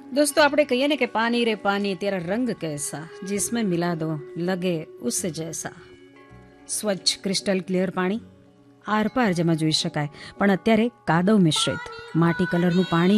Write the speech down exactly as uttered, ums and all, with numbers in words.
दोस्तों આપણે કહીએ ને કે પાની રે પાની તેરા રંગ कैसा जिसमें मिला दो लगे उस जैसा. સ્વચ્છ ક્રિસ્ટલ ક્લિયર પાણી આરપાર જેમાં જોઈ શકાય, પણ અત્યારે કાદવ મિશ્રિત માટી કલરનું પાણી